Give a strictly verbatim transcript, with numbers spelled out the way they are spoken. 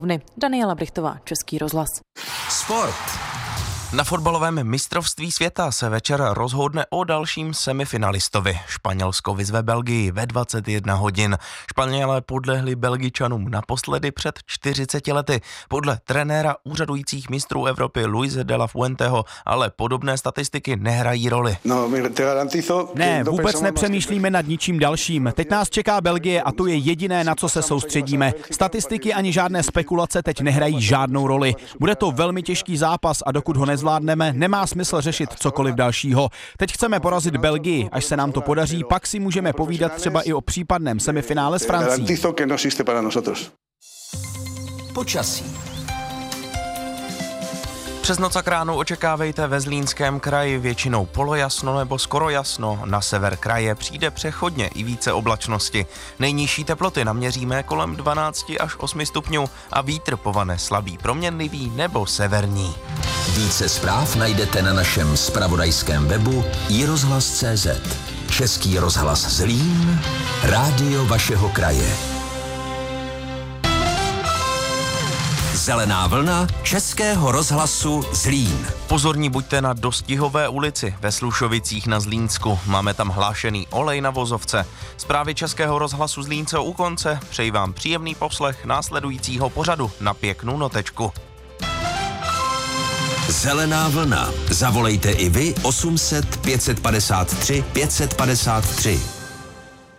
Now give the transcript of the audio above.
Daniela Brichtová, Český rozhlas. Sport. Na fotbalovém mistrovství světa se večer rozhodne o dalším semifinalistovi. Španělsko vyzve Belgii ve dvacet jedna hodin. Španělé podlehli Belgičanům naposledy před čtyřiceti lety. Podle trenéra úřadujících mistrů Evropy Luise de la Fuenteho ale podobné statistiky nehrají roli. Ne, vůbec nepřemýšlíme nad ničím dalším. Teď nás čeká Belgie a to je jediné, na co se soustředíme. Statistiky ani žádné spekulace teď nehrají žádnou roli. Bude to velmi těžký zápas a dokud ho nezvládneme, nemá smysl řešit cokoliv dalšího. Teď chceme porazit Belgii, až se nám to podaří, pak si můžeme povídat třeba i o případném semifinále s Francií. Počasí. Přes noc a k ránu očekávejte ve Zlínském kraji většinou polojasno nebo skoro jasno. Na sever kraje přijde přechodně i více oblačnosti. Nejnižší teploty naměříme kolem dvanáct až osm stupňů a vítr povane slabý proměnlivý nebo severní. Více zpráv najdete na našem zpravodajském webu i rozhlas tečka cé zet. Český rozhlas Zlín, rádio vašeho kraje. Zelená vlna Českého rozhlasu Zlín. Pozorní buďte na Dostihové ulici ve Slušovicích na Zlínsku. Máme tam hlášený olej na vozovce. Zprávy Českého rozhlasu Zlín jsou u konce. Přeji vám příjemný poslech následujícího pořadu na pěknou notečku. Zelená vlna. Zavolejte i vy osm set pět set padesát tři pět set padesát tři.